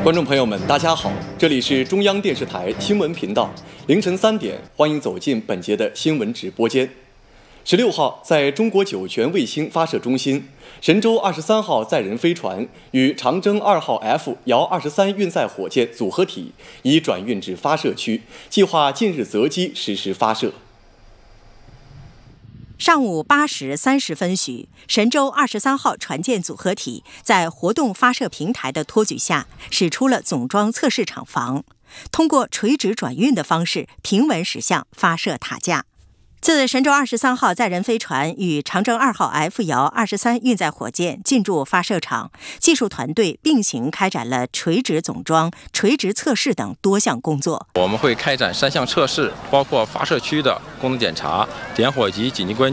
观众朋友们，大家好，这里是中央电视台新闻频道，凌晨3点，欢迎走进本节的新闻直播间。16号，在中国酒泉卫星发射中心，神舟23号载人飞船与长征2号 F 遥23运载火箭组合体已转运至发射区，计划近日择机实施发射。 上午8时30分许，神舟23号船舰组合体在活动发射平台的托举下，驶出了总装测试厂房，通过垂直转运的方式平稳驶向发射塔架。自神舟23号载人飞船与长征2号 F 遥23运载火箭进入发射场，技术团队并行开展了垂直总装、垂直测试等多项工作。 我们会开展3项测试，包括发射区的功能检查、点火及紧急关